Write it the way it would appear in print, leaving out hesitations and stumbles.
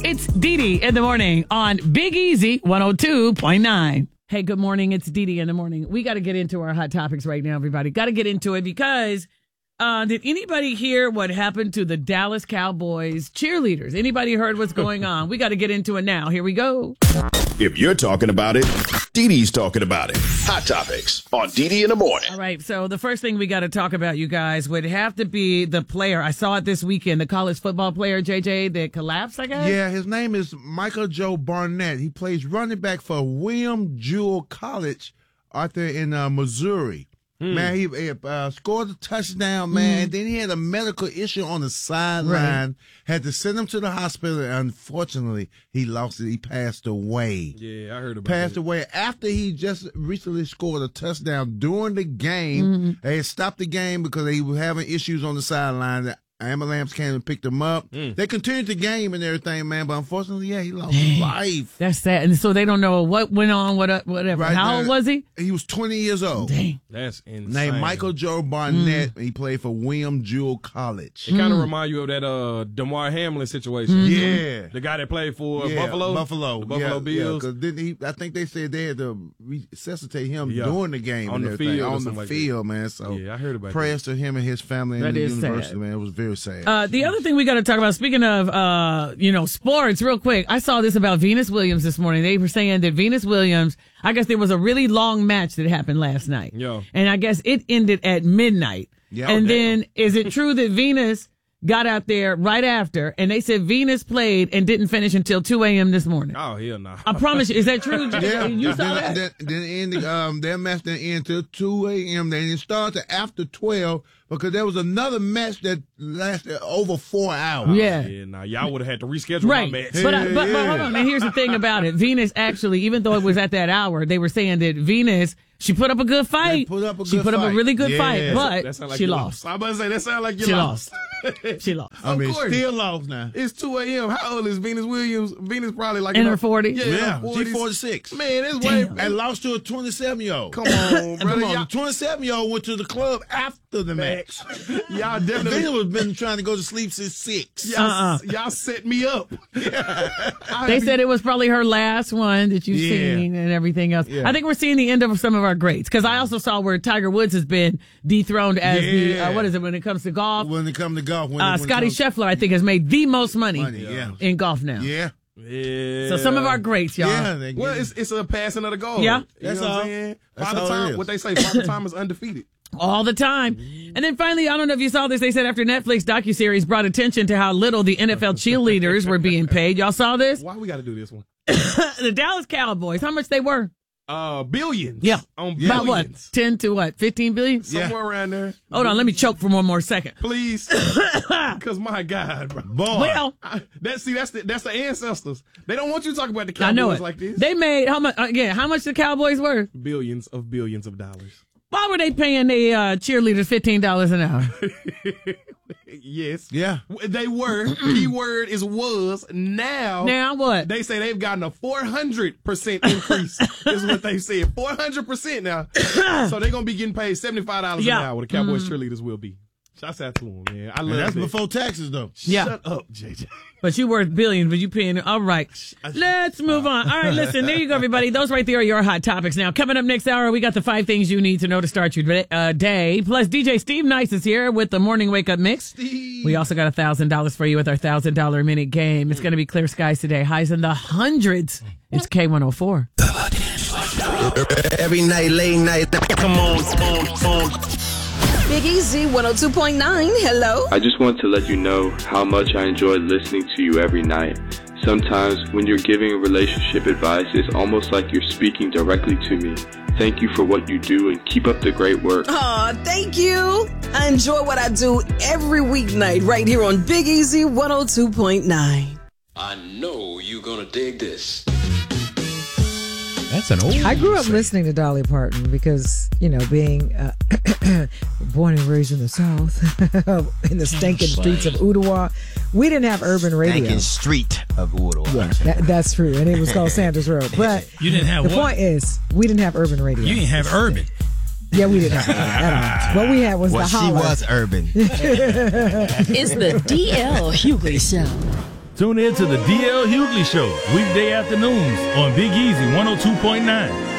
It's Dee Dee in the morning on Big Easy 102.9. Hey, good morning. It's Dee Dee in the morning. We got to get into our hot topics right now, everybody. Got to get into it because did anybody hear what happened to the Dallas Cowboys cheerleaders? Anybody heard what's going on? We got to get into it now. Here we go. If you're talking about it, Dee Dee's talking about it. Hot Topics on Dee Dee in the morning. All right, so the first thing we got to talk about, you guys, would have to be the player. I saw it this weekend, the college football player, JJ, that collapsed, I guess? Yeah, his name is Michael Joe Barnett. He plays running back for William Jewell College out there in Missouri. Man, he scored a touchdown, man. Then he had a medical issue on the sideline. Right. Had to send him to the hospital. And unfortunately, he lost it. He passed away. Yeah, I heard about Passed away after he just recently scored a touchdown during the game. They had stopped the game because they were having issues on the sideline. The ambulance came and picked him up. They continued the game and everything, man. But unfortunately, yeah, he lost his life. That's sad. And so they don't know what went on, whatever. Right How old was he? He was 20 years old. Dang. That's insane. Named Michael Joe Barnett. He played for William Jewell College. It kind of remind you of that Damar Hamlin situation. Yeah. The guy that played for Yeah, Buffalo. The Buffalo Bills. Because didn't I think they said they had to resuscitate him during the game on and the everything. field. On the field, man. So yeah, I heard about prayers to him and his family and That the is university, sad. man. It was very sad. The other thing we got to talk about, speaking of, sports, real quick, I saw this about Venus Williams this morning. They were saying that Venus Williams, I guess there was a really long match that happened last night. Yeah. And I guess it ended at midnight. Yeah, and then, is it true that Venus got out there right after, and they said Venus played and didn't finish until 2 a.m. this morning? Oh, hell no. I promise you. Is that true? Yeah, You saw that? Then their match didn't end until 2 a.m. They didn't start till after 12 because there was another match that lasted over 4 hours. Yeah. Yeah, nah, y'all would have had to reschedule Right. my match. But hold on. And here's the thing about it. Venus actually, even though it was at that hour, they were saying that Venus, she put up a good fight. She put up a really good fight, but That sound like she you lost. I'm about to say, that sound like you She lost. She lost. I mean, Of course. still lost now. It's 2 a.m. How old is Venus Williams? Venus probably like In her 40s? Yeah, She 46. Man, this way. And lost to a 27-year-old. Come on, brother. The 27-year-old went to the club after the match. Y'all definitely. Venus was been trying to go to sleep since 6. Y'all set me up. They said it was probably her last one that you've seen and everything else. Yeah. I think we're seeing the end of some of our greats because I also saw where Tiger Woods has been dethroned as the, what is it, when it comes to golf? When it comes to golf. Scotty Scheffler, I think, has made the most money yeah. in golf now. Yeah. Yeah. So some of our greats, y'all. Yeah. Well, it's a passing of the goal. Yeah. That's all. what I'm saying. That's Father all it Time, is. what they say, Father Time is undefeated. All the time. And then finally, I don't know if you saw this, they said after Netflix docuseries brought attention to how little the NFL cheerleaders were being paid. Y'all saw this? Why we got to do this one? The Dallas Cowboys, how much they were? Billions. Yeah. On About what? billions. 10 to what? 15 billion? Somewhere around there. Hold on, let me choke for one more second. Please. Because my God, bro. Boy. Well, That's the ancestors. They don't want you to talk about the I know Cowboys it. like this. They made how much? Again, how much the Cowboys were? Billions of dollars. Why were they paying the cheerleaders $15 an hour? Yes. Yeah. They were. Keyword is was. Now. Now what? They say they've gotten a 400% increase. Is what they said. 400% now. So they're going to be getting paid $75 an hour. The Cowboys cheerleaders will be. Shouts out to them, man. I love That's it. before taxes, though. Yeah. Shut up, JJ. But you worth billions, but you paying. All right. Let's move on. All right, listen, there you go, everybody. Those right there are your hot topics. Now, coming up next hour, we got the 5 things you need to know to start your day. Plus, DJ Steve Nice is here with the Morning Wake Up Mix. Steve. We also got $1,000 for you with our $1,000 a minute game. It's going to be clear skies today. Highs in the hundreds. It's K104. Every night, late night. Come on. Big Easy 102.9. Hello. I just want to let you know how much I enjoy listening to you every night. Sometimes when you're giving relationship advice, it's almost like you're speaking directly to me. Thank you for what you do and keep up the great work. Aw, thank you. I enjoy what I do every weeknight right here on Big Easy 102.9. I know you're gonna dig this. That's an old I grew up listening to Dolly Parton because, being born and raised in the South, in the stinking streets of Ottawa, we didn't have urban radio. Stinking street of Ottawa. Yeah, that's true. And it was called Sanders Road. But You didn't have the what? point is, we didn't have urban radio. You didn't have urban. Yeah, we didn't have that at all. What we had was Well, the she holler. was urban. It's the DL Hughley Show. Tune in to the DL Hughley Show, weekday afternoons on Big Easy 102.9.